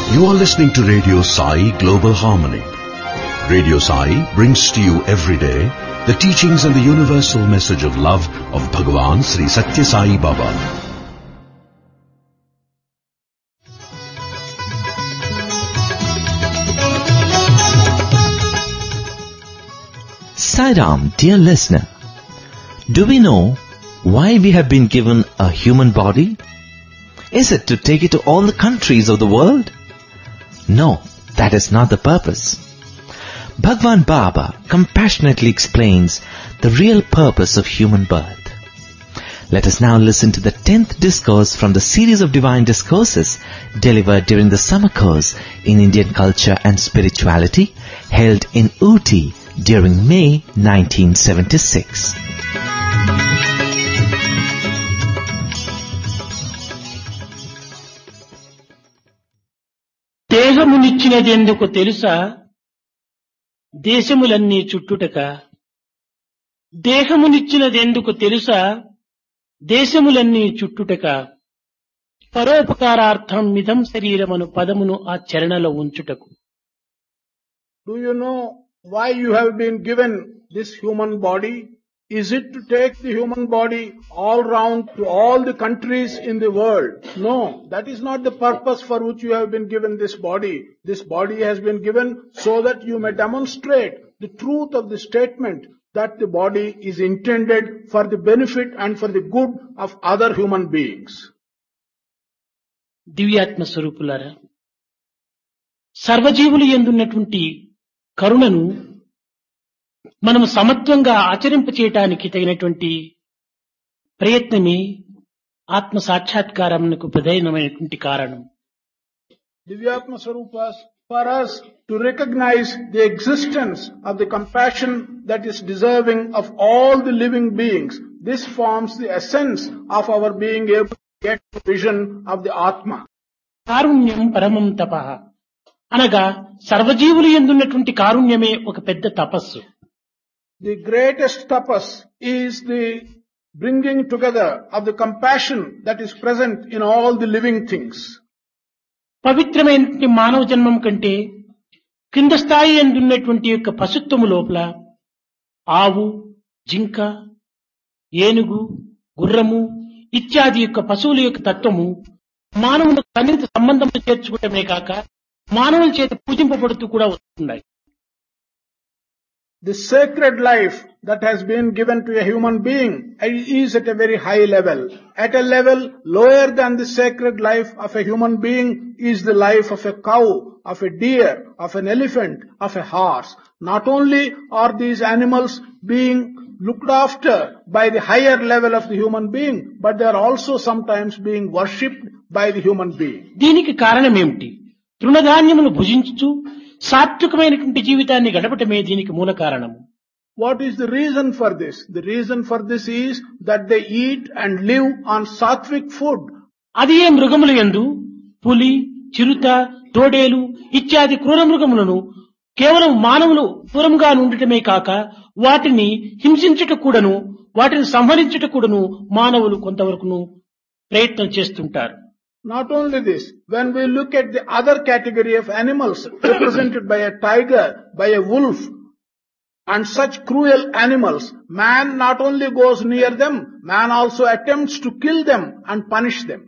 You are listening to Radio Sai Global Harmony. Radio Sai brings to you every day the teachings and the universal message of love of Bhagavan Sri Satya Sai Baba. Sairam, dear listener, do we know why we have been given a human body? Is it to take it to all the countries of the world? No, that is not the purpose. Bhagwan Baba compassionately explains the real purpose of human birth. Let us now listen to the 10th discourse from the series of divine discourses delivered during the summer course in Indian culture and spirituality held in Ooty during May 1976. దేహమునిచ్చినదెందుకు తెలుసా దేశములన్నీ చుట్టుటక దేహమునిచ్చినదెందుకు తెలుసా దేశములన్నీ చుట్టుటక పరోపకారార్థం మిదం శరీరమను పదమును ఆ చరణలో ఉంచుటకు. Do you know why you have been given this human body? Is it to take the human body all round to all the countries in the world? No, that is not the purpose for which you have been given this body. This body has been given so that you may demonstrate the truth of the statement that the body is intended for the benefit and for the good of other human beings. దివ్యాత్మ స్వరూపులారా, సర్వజీవులు యందున్నటువంటి కరుణను మనము సమత్వంగా ఆచరింపచేయటానికి తగినటువంటి ప్రయత్నమే ఆత్మ సాక్షాత్కారమునకు ప్రధానమైనటువంటి కారణం. Divyatma Swarupas, for us to recognize the existence of the compassion that is deserving of all the living beings, this forms the essence of our being able to get the vision of the Atma. కారుణ్యం పరమం తపః అనగా సర్వజీవులు యందున్నటువంటి కారుణ్యమే ఒక పెద్ద తపస్సు. The greatest tapas is the bringing together of the compassion that is present in all the living things. పవిత్రమైనటువంటి మానవ జన్మం కంటే కింద స్థాయి ఎందున్నటువంటి యొక్క పశుత్వము లోపల ఆవు, జింక, ఏనుగు, గుర్రము ఇత్యాది యొక్క పశువుల యొక్క తత్వము మానవుల సన్నిహిత సంబంధములు చేర్చుకోవటమే కాక మానవుల చేత పూజింపబడుతూ కూడా వస్తున్నాయి. The sacred life that has been given to a human being is at a very high level. At a level lower than the sacred life of a human being is the life of a cow, of a deer, of an elephant, of a horse. Not only are these animals being looked after by the higher level of the human being, but they are also sometimes being worshipped by the human being. దీనికి కారణం ఏమిటి? తృణధాన్యమును భుజించుచు సాత్వికమైనటువంటి జీవితాన్ని గడపటమే దీనికి మూల కారణము. What is the reason for this? The reason for this is that they eat and live on sattvic food. అది ఏ మృగముల యందు పులి, చిరుత, తోడేలు ఇత్యాది క్రూర మృగములను కేవలం మానవులు దూరంగా ఉండటమే కాక వాటిని హింసించుట కూడాను, వాటిని సంహరించుట కూడాను మానవులు కొంతవరకును ప్రయత్నం చేస్తుంటారు. Not only this, when we look at the other category of animals represented by a tiger, by a wolf, and such cruel animals, man not only goes near them, man also attempts to kill them and punish them.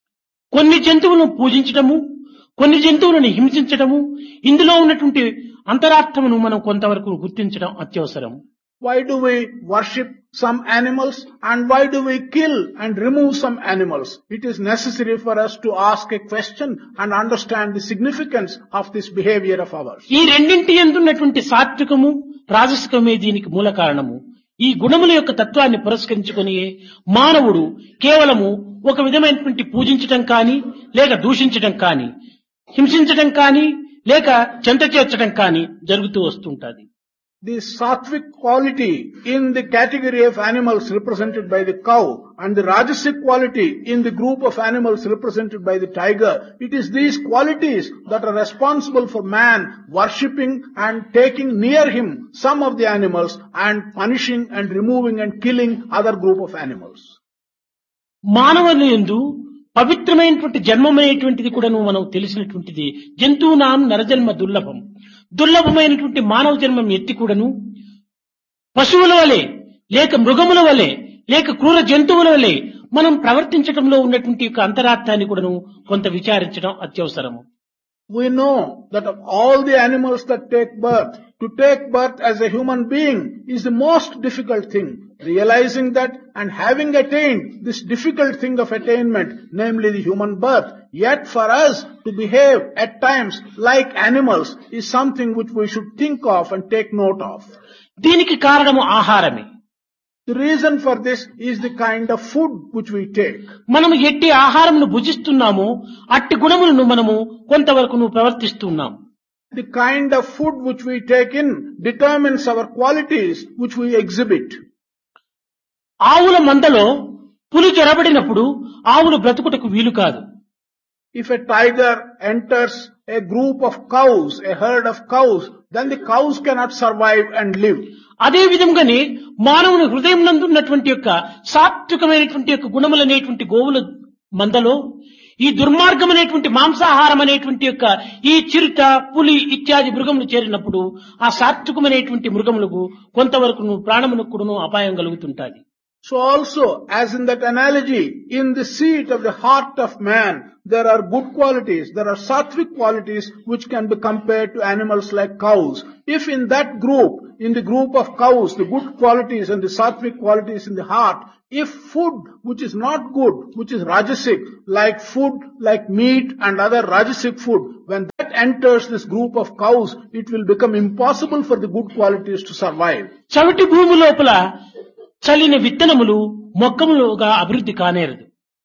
కొన్ని జంతువులను పూజించటము, కొన్ని జంతువులను హింసించటము, ఇందులో ఉన్నటువంటి అంతరార్థమును మనం కొంతవరకు గుర్తించడం అత్యవసరం. Why do we worship some animals and why do we kill and remove some animals? It is necessary for us to ask a question and understand the significance of this behavior of ours. ఈ రెండింటి యందున్నటువంటి సాత్వికము, రాజసికమే దీనికి మూల కారణము. ఈ గుణముల యొక్క తత్వాన్ని పురస్కరించుకొని మానవుడు కేవలము ఒక విధమైనటువంటి పూజించటం కానీ, లేక దూషించటం కానీ, హింసించటం కానీ, లేక చెంత చేర్చడం కానీ జరుగుతూ వస్తుంటది. The sattvic quality in the category of animals represented by the cow and the rajasic quality in the group of animals represented by the tiger, it is these qualities that are responsible for man worshipping and taking near him some of the animals and punishing and removing and killing other group of animals. మానవుని యందు పవిత్రమైనటువంటి జన్మం అనేటువంటిది కూడా మనం తెలిసినటువంటిది. జంతువునాం నరజన్మ దుర్లభం. దుర్లభమైనటువంటి మానవ జన్మం ఎత్తి కూడాను పశువుల వలె లేక మృగముల వలె లేక క్రూర జంతువుల వలె మనం ప్రవర్తించడంలో ఉన్నటువంటి యొక్క అంతరార్థాన్ని కూడాను కొంత విచారించడం అత్యవసరము. We know that of all the animals that take birth, to take birth as a human being is the most difficult thing. Realizing that and having attained this difficult thing of attainment, namely the human birth, yet for us to behave at times like animals is something which we should think of and take note of. దీనికి కారణము ఆహారమే. The reason for this is the kind of food which we take. మనము ఎట్టి ఆహారమును భుజిస్తున్నామో అట్టి గుణములను మనము కొంతవరకు ప్రవర్తిస్తున్నాం. The kind of food which we take in determines our qualities which we exhibit. ఆవుల మందలో పులి చొరబడినప్పుడు ఆవులు బ్రతుకుటకు వీలు కాదు. If a tiger enters a group of cows, a herd of cows, then the cows cannot survive and live. అదే విధంగానే మానవుని హృదయం నందు ఉన్నటువంటి యొక్క సాత్వికమైనటువంటి యొక్క గుణములనేటువంటి గోవుల మందలో ఈ దుర్మార్గం అనేటువంటి మాంసాహారం అనేటువంటి యొక్క ఈ చిరుత పులి ఇత్యాది మృగములు చేరినప్పుడు ఆ సాత్వికమైనటువంటి మృగములకు కొంతవరకు ప్రాణమునకు కూడాను అపాయం కలుగుతుంటాది. So also, as in that analogy, in the seat of the heart of man, there are good qualities, there are sattvic qualities which can be compared to animals like cows. If in that group, in the group of cows, the good qualities and the sattvic qualities in the heart, if food which is not good, which is rajasic, like food, like meat and other rajasic food, when that enters this group of cows, it will become impossible for the good qualities to survive. చవిటి భూమి లోపల చల్లిన విత్తనములు మొక్కములుగా అభివృద్ధి కానేరదు.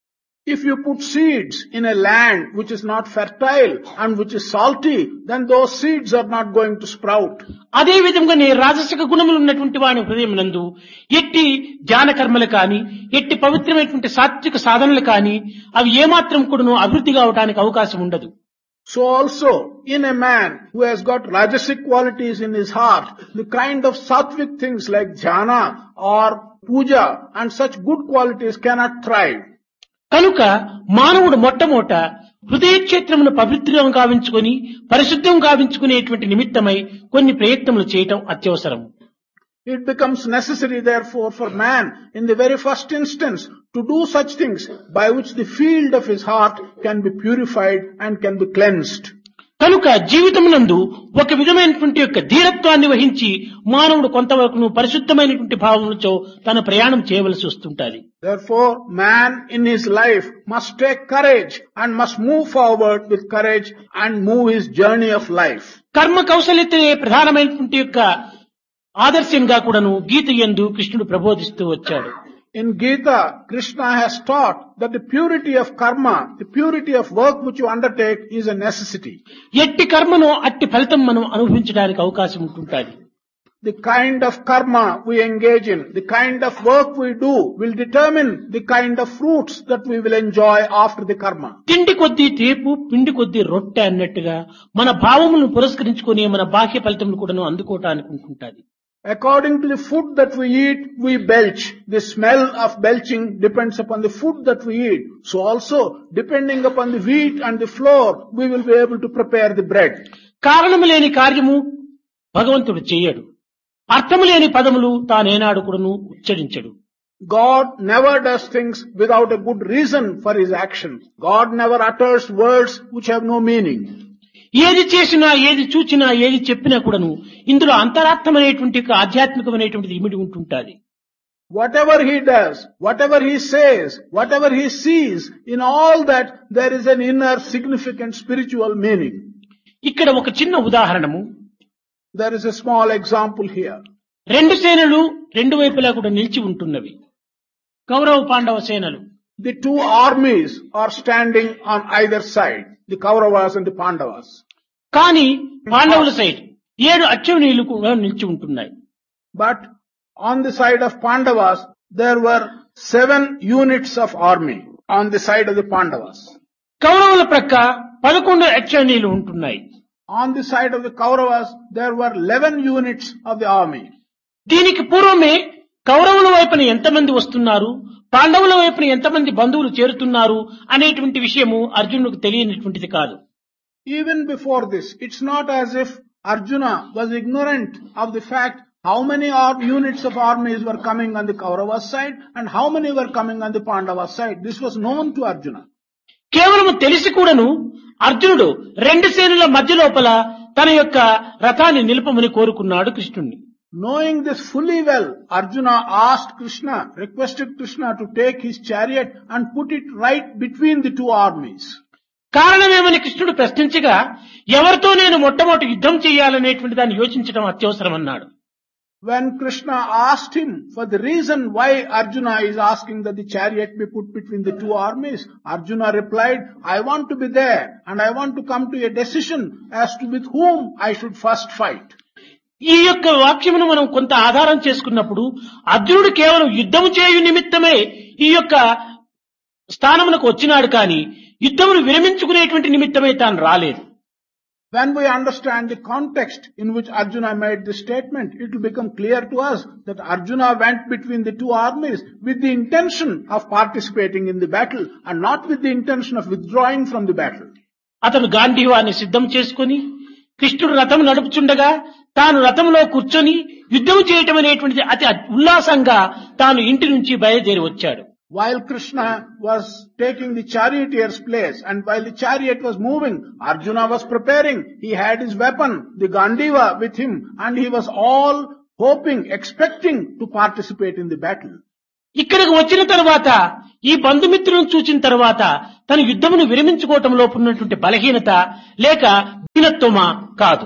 If you put seeds in a land which is not fertile and which is salty, then those seeds are not going to sprout. అదే విధంగానే రాజసిక గుణములు ఉన్నటువంటి వాని హృదయం నందు ఎట్టి ధ్యాన కర్మలు కాని ఎట్టి పవిత్రమైనటువంటి సాత్విక సాధనలు కాని అవి ఏమాత్రం కూడాను అభివృద్ధి కావడానికి అవకాశం ఉండదు. So also, in a man who has got rajasic qualities in his heart, the kind of sattvic things like dhyana or puja and such good qualities cannot thrive. కనుక మానవుడు మొట్టమొదట హృదయ క్షేత్రమును పవిత్రం గావించుకొని పరిశుద్ధం గావించుకునేటువంటి నిమిత్తమై కొన్ని ప్రయత్నములు చేయటం అత్యవసరం. It becomes necessary therefore for man in the very first instance to do such things by which the field of his heart can be purified and can be cleansed. కనుక జీవితమునందు ఒక విధమైనటువంటి యొక్క ధీరత్వాన్ని వహించి మానవుడు కొంతవరకు పరిశుద్ధమైనటువంటి భావములతో తన ప్రయాణం చేయవలసి వస్తుంటాది. Therefore, man in his life must take courage and must move forward with courage and move his journey of life. కర్మ కౌశల్యతే ప్రధానమైనటువంటి యొక్క ఆదర్శంగా కూడాను గీత యందు కృష్ణుడు ప్రబోధిస్తూ వచ్చాడు. In Gita, Krishna has taught that the purity of karma, the purity of work which you undertake is a necessity. ఎట్టి కర్మను అట్టి ఫలితం మనం అనుభవించడానికి అవకాశం ఉంటుంటాది. The kind of karma we engage in, the kind of work we do will determine the kind of fruits that we will enjoy after the karma. తిండి కొద్దీ తేపు పిండి కొద్దీ రొట్టె అన్నట్టుగా మన భావములను పురస్కరించుకొని మన బాహ్య ఫలితములు కూడాను అందుకోవటానికి ఉంటుంటాది. According to the food that we eat, we belch. The smell of belching depends upon the food that we eat. So also, depending upon the wheat and the flour, we will be able to prepare the bread. కారణము లేని కార్యము భగవంతుడు చేయడు. అర్థము లేని పదములు తానేనాడు కూడాను ఉచ్చరించడు. God never does things without a good reason for his actions. God never utters words which have no meaning. ఏది చేసినా ఏది చూచినా ఏది చెప్పినా కూడాను ఇందులో అంతరార్థమైనటువంటి ఆధ్యాత్మికమైనటువంటిది ఇమిడి ఉంటుంటాది. Whatever he does, whatever he says, whatever he sees, in all that there is an inner significant spiritual meaning. ఇక్కడ ఒక చిన్న ఉదాహరణము. There is a small example here. రెండు సేనలు రెండు వైపులా కూడా నిలిచి ఉంటున్నవి. కౌరవ పాండవ సేనలు. The two armies are standing on either side, the Kauravas and the Pandavas. కానీ పాండవుల సైడ్ 7 అశ్వనీయులు కూడా నిలిచి ఉంటున్నాయి. But on the side of Pandavas, there were 7 units of army on the side of the Pandavas. కౌరవుల ప్రక్క 11 అశ్వనీయులు ఉంటున్నాయి. On the side of the Kauravas, there were 11 units of the army. దీనికి పూర్వమే కౌరవుల వైపున ఎంతమంది వస్తున్నారు, పాండవుల వైపున ఎంతమంది బంధువులు చేరుతున్నారు అనేటువంటి విషయము అర్జునుడికి తెలియనటువంటిది కాదు. Even before this, it's not as if Arjuna was ignorant of the fact how many units of armies were coming on the Kaurava side and how many were coming on the Pandava side. This was known to Arjuna. కేవలము తెలిసి కూడాను అర్జునుడు రెండు సేనల మధ్య లోపల తన యొక్క రథాన్ని నిలుపమని కోరుకున్నాడు కృష్ణుణ్ణి. Knowing this fully well, Arjuna asked Krishna, requested Krishna to take his chariot and put it right between the two armies. కారణమేమని కృష్ణుడు ప్రశ్నించగా, ఎవరితో నేను మొట్టమొదటి యుద్ధం చేయాలనేటువంటి దాన్ని యోచించడం అత్యవసరం అన్నాడు. When Krishna asked him for the reason why Arjuna is asking that the chariot be put between the two armies, Arjuna replied, I want to be there and I want to come to a decision as to with whom I should first fight. ఈ యొక్క వాక్యమును మనం కొంత ఆధారం చేసుకున్నప్పుడు అర్జునుడు కేవలం యుద్ధము చేయు నిమిత్తమే ఈ యొక్క స్థానమునకు వచ్చినాడు కానీ యుద్ధమును విరమించుకునేటువంటి నిమిత్తమే తాను రాలేదు. When we understand the context in which Arjuna made this statement, it will become clear to us that Arjuna went between the two armies with the intention of participating in the battle and not with the intention of withdrawing from the battle. అతను గాంధీవాన్ని సిద్ధం చేసుకుని కృష్ణుడు రథం నడుపుచుండగా తాను రథంలో కూర్చొని యుద్ధం చేయటం అనేటువంటిది అతి ఉల్లాసంగా తాను ఇంటి నుంచి బయలుదేరి వచ్చాడు. While Krishna was taking the charioteer's place and while the chariot was moving, Arjuna was preparing. He had his weapon, the Gandiva, with him and he was all hoping, expecting to participate in the battle. ఇక్కడికి వచ్చిన తర్వాత ఈ బంధుమిత్రులను చూచిన తర్వాత తన యుద్ధమును విరమించుకోవటంలో ఉన్నటువంటి బలహీనత లేక దీనత్వమా కాదు.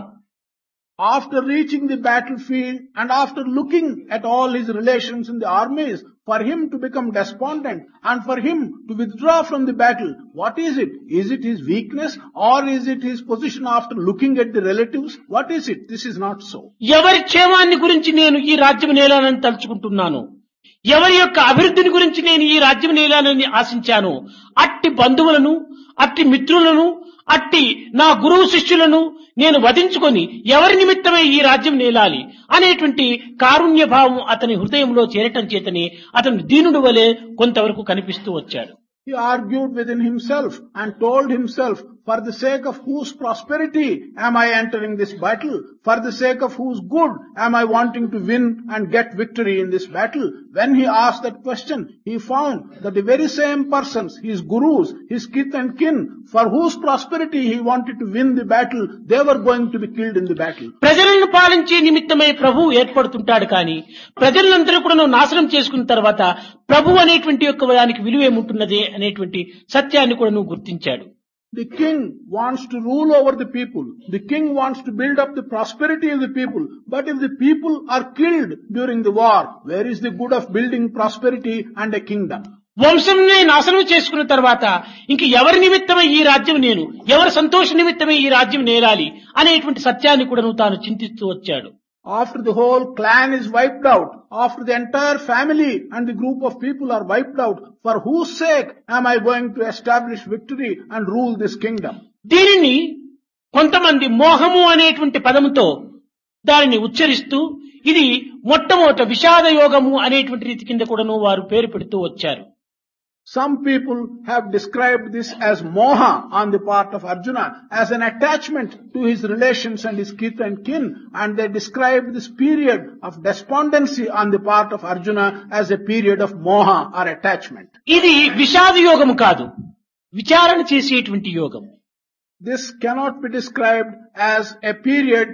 After reaching the battlefield and after looking at all his relations in the armies, for him to become despondent and for him to withdraw from the battle, what is it? Is it his weakness or is it his position after looking at the relatives? What is it? This is not so. ఎవరి క్షేమాన్ని గురించి నేను ఈ రాజ్యం నేలాలని తలుచుకుంటున్నాను, ఎవరి యొక్క అభివృద్ధిని గురించి నేను ఈ రాజ్యం నేలాలని ఆశించాను, అట్టి బంధువులను, అట్టి మిత్రులను, అట్టి నా గురువు శిష్యులను నేను వధించుకొని ఎవరి నిమిత్తమే ఈ రాజ్యం నేలాలి అనేటువంటి కారుణ్య భావం అతని హృదయంలో చేరటం చేతని అతను దీనుడు వలె కొంతవరకు కనిపిస్తూ వచ్చాడు. He argued within himself and told himself, for the sake of whose prosperity am I entering this battle? For the sake of whose good am I wanting to win and get victory in this battle? When he asked that question, he found that the very same persons, his gurus, his kith and kin, for whose prosperity he wanted to win the battle, they were going to be killed in the battle. ప్రజలను పాలించే నిమిత్తమై ప్రభువు ఏర్పడుతుంటాడు కానీ ప్రజలందరూ కూడా నాశనం చేసుకున్న తర్వాత ప్రభు అనేటువంటి యొక్క దానికి విలువేముంటున్నది అనేటువంటి సత్యాన్ని కూడా నువ్వు గుర్తించాడు. The king wants to rule over the people. The king wants to build up the prosperity of the people. But if the people are killed during the war, where is the good of building prosperity and a kingdom? వంశంనే నాశనం చేసుకున్న తర్వాత ఇంక ఎవరి నిమిత్తమై ఈ రాజ్యం నేను, ఎవరి సంతోష నిమిత్తమై ఈ రాజ్యం నేరాలి అనేటువంటి సత్యాన్ని కూడా నువ్వు తాను చింతిస్తూ వచ్చాడు. After the whole clan is wiped out, after the entire family and the group of people are wiped out, for whose sake am I going to establish victory and rule this kingdom? దీనిని కొంతమంది మోహము అనేటువంటి పదముతో దానిని ఉచ్చరిస్తూ ఇది మొట్టమొదట విషాద యోగము అనేటువంటి రీతి కింద కూడాను వారు పేరు పెడుతూ వచ్చారు. Some people have described this as moha on the part of Arjuna, as an attachment to his relations and his kith and kin, and they described this period of despondency on the part of Arjuna as a period of moha or attachment. ఇది విషాద యోగము కాదు, విచారణ చేసేటువంటి యోగం. This cannot be described as a period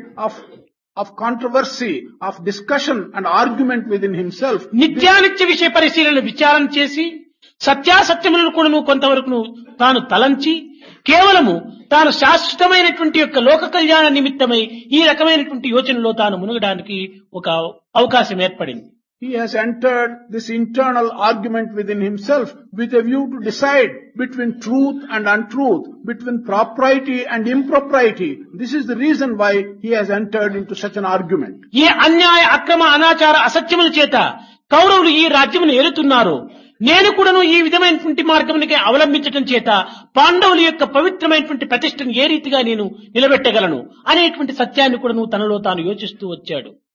of controversy, of discussion and argument within himself. నిత్యానిత్య విషయ పరిశీలన విచారణ చేసి సత్యాసత్యములను కూడా కొంతవరకు తాను తలంచి కేవలము తాను శాశ్వతమైనటువంటి యొక్క లోక కళ్యాణ నిమిత్తమై ఈ రకమైనటువంటి యోచనలో తాను మునగడానికి ఒక అవకాశం ఏర్పడింది. He has entered this internal argument within himself with a view to decide between truth and untruth, between propriety and impropriety. This is the reason why he has entered into such an argument. ఏ అన్యాయ అక్రమ అనాచార అసత్యముల చేత కౌరవులు ఈ రాజ్యమును ఏలుతున్నారు, నేను కూడాను ఈ విధమైనటువంటి మార్గమునికి అవలంబించడం చేత పాండవుల యొక్క పవిత్రమైనటువంటి ప్రతిష్టను ఏ రీతిగా నేను నిలబెట్టగలను అనేటువంటి సత్యాన్ని కూడా తనలో తాను యోచిస్తూ వచ్చాడు.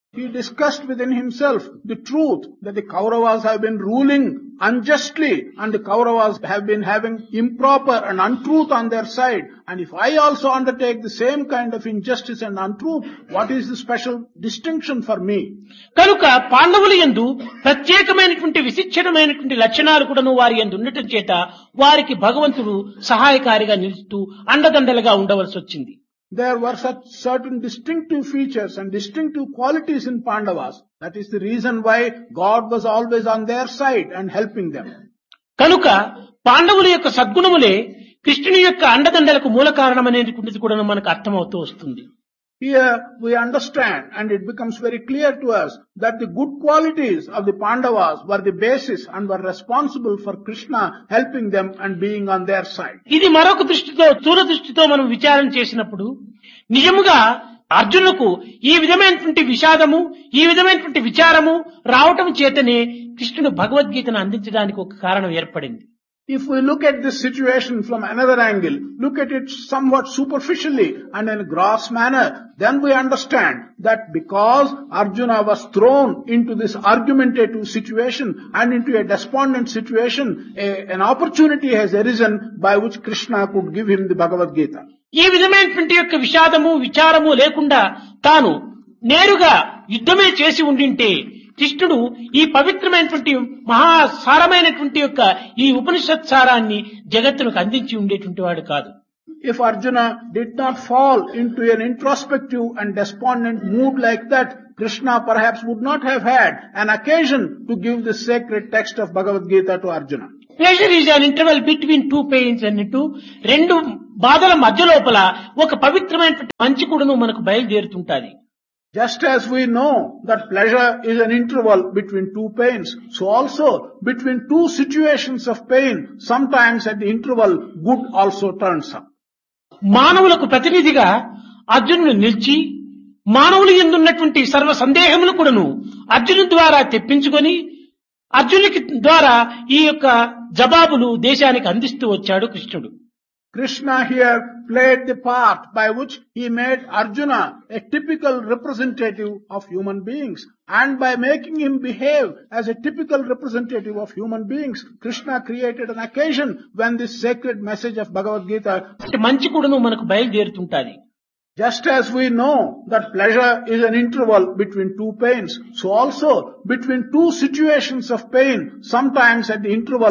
He discussed within himself the truth that the Kauravas have been ruling unjustly and the Kauravas have been having improper and untruth on their side. And if I also undertake the same kind of injustice and untruth, what is the special distinction for me? కనుక పాండవుల యందు ప్రత్యేకమైనటువంటి విశిష్టమైనటువంటి లక్షణాలు కూడాను వారి యందు ఉండటం చేత వారికి భగవంతుడు సహాయకారిగా నిలుస్తూ అండదండలుగా ఉండవలసి వచ్చింది. There were such certain distinctive features and distinctive qualities in Pandavas. That is the reason why God was always on their side and helping them. కనుక పాండవుల యొక్క సద్గుణములే కృష్ణుని యొక్క అండదండలకు మూల కారణమనేటువంటిది కూడా మనకు అర్థమవుతూ వస్తుంది. Here we understand and it becomes very clear to us that the good qualities of the Pandavas were the basis and were responsible for Krishna helping them and being on their side. ఇది మరొక దృష్టితో స్థూల దృష్టితో మనం విచారణ చేసినప్పుడు నిజముగా అర్జునుకు ఈ విధమైనటువంటి విషాదము ఈ విధమైనటువంటి విచారము రావటం చేతనే కృష్ణుడు భగవద్గీతను అందించడానికి ఒక కారణం ఏర్పడింది. If we look at this situation from another angle, look at it somewhat superficially and in a gross manner, then we understand that because Arjuna was thrown into this argumentative situation and into a despondent situation, an opportunity has arisen by which Krishna could give him the Bhagavad Gita. ఈ విధమైనటువంటి యొక్క విషాదము విచారము లేకుండా తాను నేరుగా యుద్ధమే చేసి ఉండింటే కృష్ణుడు ఈ పవిత్రమైనటువంటి మహాసారమైనటువంటి యొక్క ఈ ఉపనిషత్ సారాన్ని జగత్తునికి అందించి ఉండేటువంటి వాడు కాదు. If Arjuna did not fall into an introspective and despondent mood like that, Krishna perhaps would not have had an occasion to give the sacred text of Bhagavad Gita to Arjuna. Pleasure is an interval between two pains అన్నట్టు రెండు బాధల మధ్య లోపల ఒక పవిత్రమైనటువంటి మంచి కూడాను మనకు బయలుదేరుతుంటాది. Just as we know that pleasure is an interval between two pains, so also between two situations of pain, sometimes at the interval good also turns up. మానవులకు ప్రతినిధిగా అర్జునుడు నిలిచి మానవులు ఎందున్నటువంటి సర్వ సందేహములు కూడాను అర్జునుడి ద్వారా తెప్పించుకొని అర్జునుడికి ద్వారా ఈ యొక్క జవాబులు దేశానికి అందిస్తూ వచ్చాడు కృష్ణుడు. Krishna here played the part by which he made Arjuna a typical representative of human beings. And by making him behave as a typical representative of human beings, Krishna created an occasion when this sacred message of Bhagavad Gita మంచి కూడాను మనకు బయలుదేరుతుంటాది. Just as we know that pleasure is an interval between two pains, so also between two situations of pain, sometimes at the interval